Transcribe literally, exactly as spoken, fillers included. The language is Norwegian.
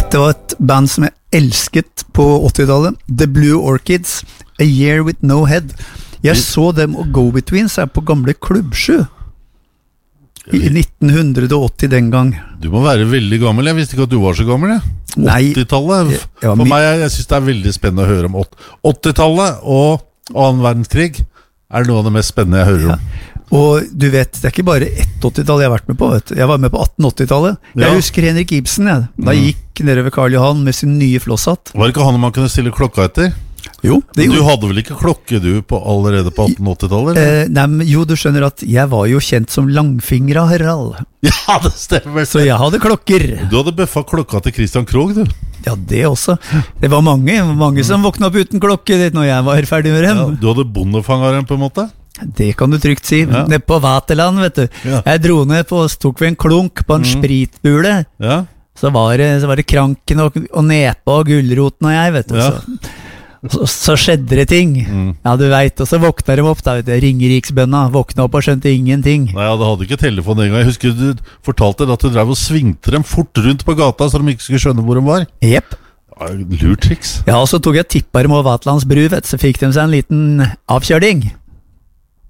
Dette var et band som jeg elsket på åttitallet. The Blue Orchids, A Year With No Head. Jeg så dem og Go-Betweens er på gamle Klubbsju i nitten åtti den gang. Du må være veldig gammel. Jeg visste ikke at du var så gammel. åttitallet. Ja, For min... meg, jeg synes det er veldig spennende å høre om åttitallet og annen verdenskrig er noe av det mest spennende jeg hører om. Ja. Og du vet, det er ikke bare ett åttitall jeg har vært med på, vet du. Jeg var med på atten åttitallet. Jeg Ja. husker Henrik Ibsen, jeg. Da Mm. gikk nedover Karl Johan med sin nye flosshatt. Var det ikke han man kunne stille klokka etter? Jo, det Men du gjorde hadde vel ikke klokke du på allerede på atten åttitallet? eh, nei, men jo, du skjønner at jeg var jo kjent som Langfingra Harald. Ja, det stemmer. Så jeg hadde klokker. Du hadde bøffa klokka til Christian Krogh, du. Ja, det også. Det var mange, mange som våkna opp uten klokke det, når jeg var ferdig med dem. Ja, du hadde bondefangeren på en måte? Det kan du trygt si. Ja. Nede på Vaterland, vet du. Ja. Jeg dro ned på, så tok vi en klunk på en Mm. spritbule. Ja. Så var det, så var det Kranken og, og Nepa og Gullroten og jeg, vet du. Ja. Så, så, så skjedde det ting. Mm. Ja, du vet. Og så våkna de opp, da, vet du. Ringeriksbønna. Våkna opp og skjønte ingenting. Nei, jeg hadde ikke telefon en gang. Jeg husker du fortalte at du drev og svingte dem fort rundt på gata, så de ikke skulle skjønne hvor de var. Jepp. Ja, lurt triks. Ja, og så tok jeg tippa dem over Vaterlands bru, vet du. Så fikk de seg en liten avkjøring.